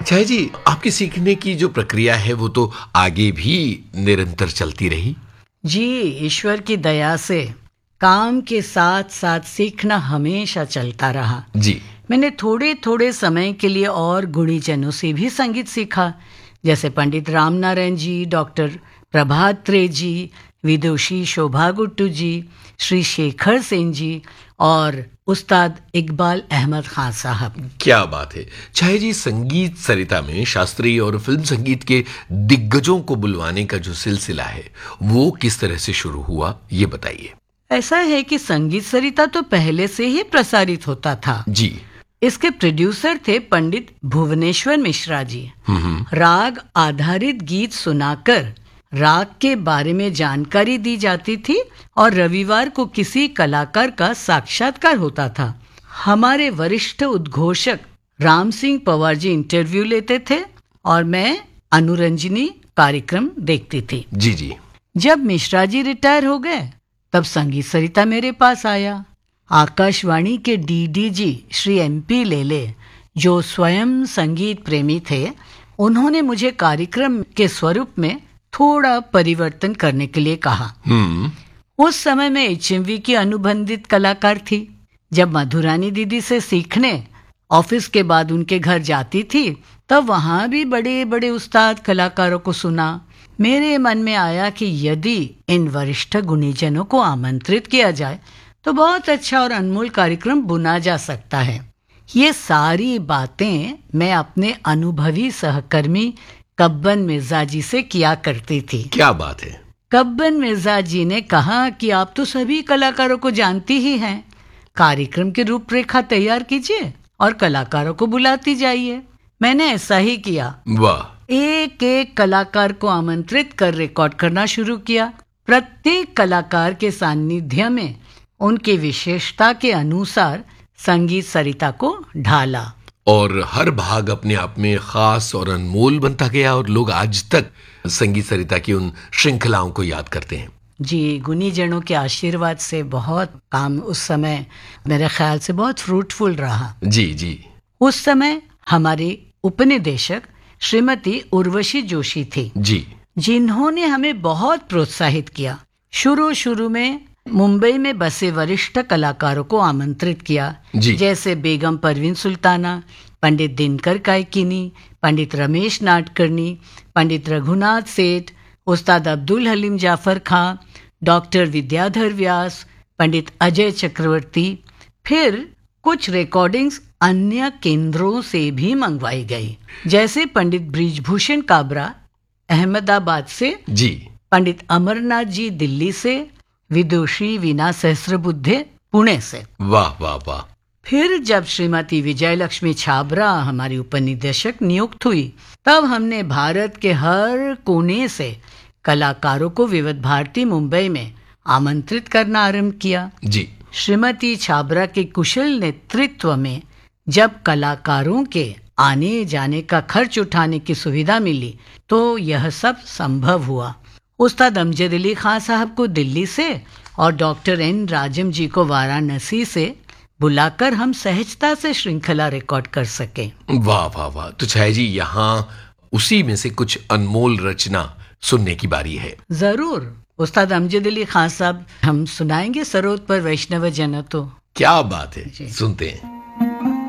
छाया जी, आपकी सीखने की जो प्रक्रिया है वो तो आगे भी निरंतर चलती रही? जी, ईश्वर की दया से काम के साथ साथ सीखना हमेशा चलता रहा। जी। मैंने थोड़े थोड़े समय के लिए और गुणीजनों से भी संगीत सीखा, जैसे पंडित रामनारायण जी, डॉक्टर प्रभात त्रे जी, विदुषी शोभा गुट्टू जी, श्री शेखर सेन जी और उस्ताद इकबाल अहमद खान साहब। क्या बात है। छाया जी, संगीत सरिता में शास्त्रीय और फिल्म संगीत के दिग्गजों को बुलवाने का जो सिलसिला है वो किस तरह से शुरू हुआ, ये बताइए। ऐसा है कि संगीत सरिता तो पहले से ही प्रसारित होता था जी। इसके प्रोड्यूसर थे पंडित भुवनेश्वर मिश्रा जी। राग आधारित गीत सुनाकर राग के बारे में जानकारी दी जाती थी और रविवार को किसी कलाकार का साक्षात्कार होता था। हमारे वरिष्ठ उद्घोषक राम सिंह पवार जी इंटरव्यू लेते थे और मैं अनुरंजनी कार्यक्रम देखती थी। जी जी। जब मिश्रा जी रिटायर हो गए तब संगीत सरिता मेरे पास आया। आकाशवाणी के डीडीजी श्री MP लेले, जो स्वयं संगीत प्रेमी थे, उन्होंने मुझे कार्यक्रम के स्वरूप में थोड़ा परिवर्तन करने के लिए कहा। उस समय मैं HMV की अनुबंधित कलाकार थी। जब मधुरानी दीदी से सीखने ऑफिस के बाद उनके घर जाती थी तब वहां भी बड़े बड़े उस्ताद कलाकारों को सुना। मेरे मन में आया कि यदि इन वरिष्ठ गुणीजनों को आमंत्रित किया जाए तो बहुत अच्छा और अनमोल कार्यक्रम बुना जा सकता है। ये सारी बातें मैं अपने अनुभवी सहकर्मी कब्बन मिर्जा जी से किया करती थी। क्या बात है। कब्बन मिर्जा जी ने कहा कि आप तो सभी कलाकारों को जानती ही हैं, कार्यक्रम की रूपरेखा तैयार कीजिए और कलाकारों को बुलाती जाइए। मैंने ऐसा ही किया। वाह। एक एक कलाकार को आमंत्रित कर रिकॉर्ड करना शुरू किया। प्रत्येक कलाकार के सानिध्य में उनकी विशेषता के अनुसार संगीत सरिता को ढाला और हर भाग अपने आप में खास और अनमोल बनता गया और लोग आज तक संगीत सरिता की उन श्रृंखलाओं को याद करते हैं। जी, गुणीजनों के आशीर्वाद से बहुत काम उस समय मेरे ख्याल से बहुत फ्रूटफुल रहा। जी जी। उस समय हमारी उपनिदेशक श्रीमती उर्वशी जोशी थी जी, जिन्होंने हमें बहुत प्रोत्साहित किया। शुरू में मुंबई में बसे वरिष्ठ कलाकारों को आमंत्रित किया, जैसे बेगम परवीन सुल्ताना, पंडित दिनकर कायकिनी, पंडित रमेश नाडकर्णी, पंडित रघुनाथ सेठ, उस्ताद अब्दुल हलीम जाफर खां, डॉक्टर विद्याधर व्यास, पंडित अजय चक्रवर्ती। फिर कुछ रिकॉर्डिंग्स अन्य केंद्रों से भी मंगवाई गई, जैसे पंडित ब्रिजभूषण काबरा अहमदाबाद से, जी, पंडित अमरनाथ जी दिल्ली से, विदुषी वीणा सहस्त्रबुद्धे पुणे से। वाह वाह वाह। फिर जब श्रीमती विजयलक्ष्मी छाबरा हमारी उपनिदेशक नियुक्त हुई तब हमने भारत के हर कोने से कलाकारों को विविध भारती मुंबई में आमंत्रित करना आरंभ किया। जी। श्रीमती छाबरा के कुशल नेतृत्व में जब कलाकारों के आने जाने का खर्च उठाने की सुविधा मिली तो यह सब संभव हुआ। उस्ताद अमजद अली खान साहब को दिल्ली से और डॉक्टर N राजम जी को वाराणसी से बुलाकर हम सहजता से श्रृंखला रिकॉर्ड कर सके। वाह वाह वाह। तो छाया जी, यहाँ उसी में से कुछ अनमोल रचना सुनने की बारी है। जरूर। उस्ताद अमजद अली खान साहब हम सुनाएंगे सरोद पर वैष्णव जन तो। क्या बात है, सुनते हैं।